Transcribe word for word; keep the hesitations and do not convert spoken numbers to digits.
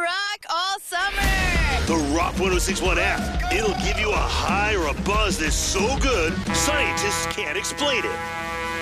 rock all summer. The Rock one oh six point one app. It'll give you a high or a buzz that's so good, scientists can't explain it.